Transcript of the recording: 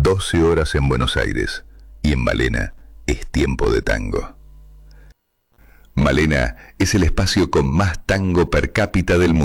12 horas en Buenos Aires y en Malena es tiempo de tango. Malena es el espacio con más tango per cápita del mundo.